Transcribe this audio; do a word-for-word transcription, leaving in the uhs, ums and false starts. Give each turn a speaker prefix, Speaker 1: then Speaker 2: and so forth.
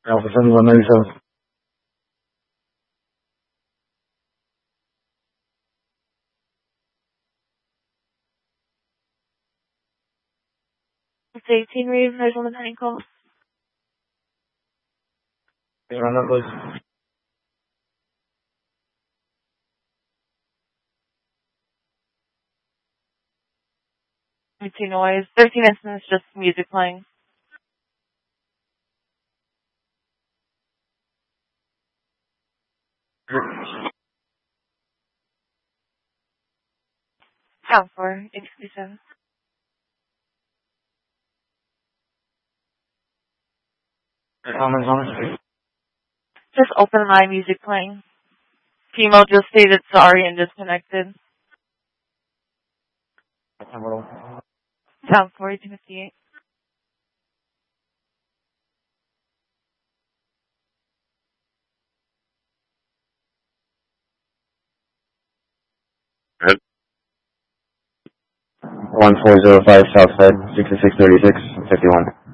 Speaker 1: Alpha seventy-one ninety-seven.
Speaker 2: It's eighteen read, there's one pending call.
Speaker 1: Can you run that, please?
Speaker 2: eighteen noise. thirteen incidents, just music playing. Count for eight fifty-seven.
Speaker 1: Comments on it?
Speaker 2: Just open line music playing. Female just stated sorry and disconnected. Count for eighteen fifty-eight.
Speaker 1: Good. one four zero five Southside, sixty-six thirty-six, fifty-one.